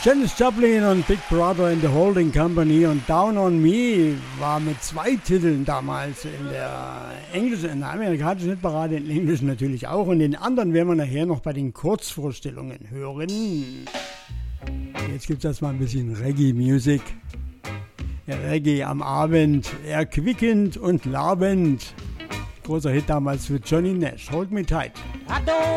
Janis Joplin und Big Brother in the Holding Company und Down on Me war mit 2 Titeln damals in der englischen, in der amerikanischen Hitparade, in der englischen natürlich auch. Und den anderen werden wir nachher noch bei den Kurzvorstellungen hören. Jetzt gibt es erstmal ein bisschen Reggae-Music. Reggae am Abend, erquickend und labend. Großer Hit damals für Johnny Nash. Hold Me Tight.